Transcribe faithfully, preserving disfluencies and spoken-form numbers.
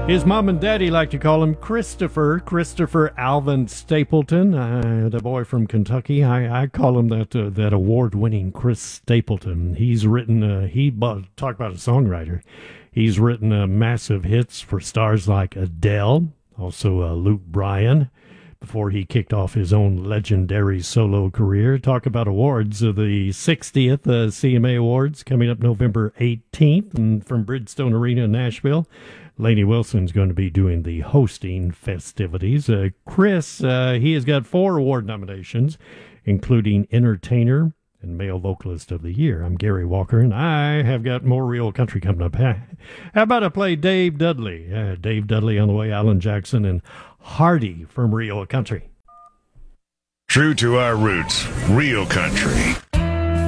His mom and daddy like to call him Christopher, Christopher Alvin Stapleton, uh, the boy from Kentucky. I, I call him that uh, that award-winning Chris Stapleton. He's written, uh, he talk about a songwriter. He's written uh, massive hits for stars like Adele, also uh, Luke Bryan, before he kicked off his own legendary solo career. Talk about awards, uh, the sixtieth uh, C M A Awards coming up November eighteenth, and from Bridgestone Arena in Nashville. Lainey Wilson's going to be doing the hosting festivities. Uh, Chris, uh, he has got four award nominations, including Entertainer and Male Vocalist of the Year. I'm Gary Walker, and I have got more real country coming up. How about I play Dave Dudley? Uh, Dave Dudley on the way, Alan Jackson, and Hardy from Real Country. True to our roots, Real Country.